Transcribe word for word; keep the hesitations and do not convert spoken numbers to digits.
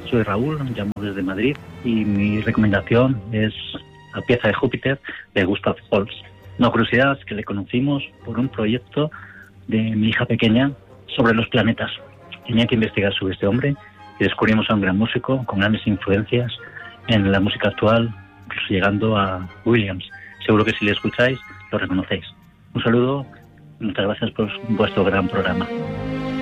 soy Raúl, llamo desde Madrid y mi recomendación es la pieza de Júpiter de Gustav Holst. Una curiosidad es que le conocimos por un proyecto de mi hija pequeña sobre los planetas. Tenía que investigar sobre este hombre y descubrimos a un gran músico con grandes influencias en la música actual, incluso llegando a Williams. Seguro que si le escucháis lo reconocéis. Un saludo, muchas gracias por vuestro gran programa.